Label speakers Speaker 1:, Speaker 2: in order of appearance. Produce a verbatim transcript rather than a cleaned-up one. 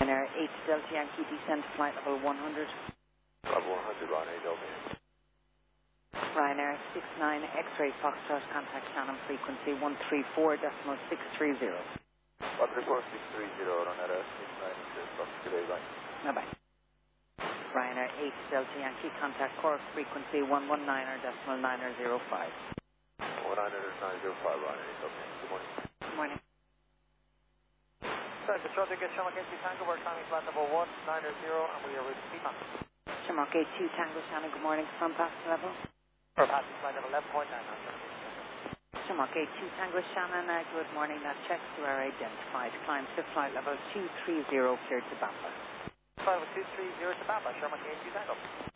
Speaker 1: Ryanair eight Delta Yankee descent flight level one hundred.
Speaker 2: Level one hundred, Ryanair Delta.
Speaker 1: Ryanair six nine X-ray Foxtrot, contact Shannon frequency one three four decimal six three zero.
Speaker 2: one three four six three zero, Ryanair six nine X-ray Foxtrot, today, bye.
Speaker 1: Bye-bye. Ryanair eight Delta Yankee, contact Cork frequency one one nine decimal nine zero five.
Speaker 2: one nine nine zero five, Ryanair Delta. Good morning.
Speaker 1: Good morning.
Speaker 2: Sorry, the Strata get Shamrock eight two Tango, we're climbing flight level one nine zero, and we are with Speedman.
Speaker 1: Shamrock eight two Tango Shannon, good morning. From passenger level?
Speaker 2: For passing flight level eleven point nine.
Speaker 1: Shamrock eight two Tango Shannon, uh, good morning. That checks to our identified. Climb to flight level two three zero, cleared to Bamber.
Speaker 2: Flight level two three zero to Bamber, Shamrock eight two Tango.